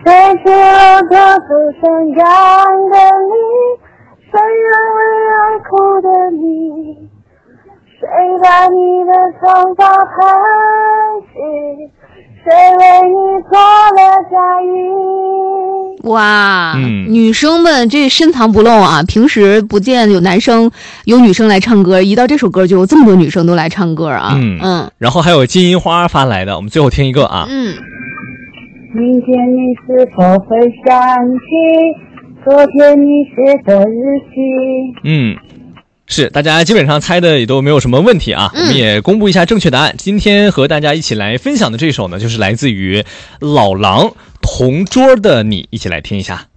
谁是我各自生长的你？谁人为爱哭的你？谁把你的长发盘起？谁为你做了嫁衣？ 哇，女生们这深藏不露啊！平时不见有女生来唱歌，一到这首歌就有这么多女生都来唱歌啊。 然后还有金银花发来的，我们最后听一个啊。 明天你是否会想起昨天你写的日记？ 是，大家基本上猜的也都没有什么问题啊。我们也公布一下正确答案。今天和大家一起来分享的这首呢，就是来自于老狼同桌的你，一起来听一下。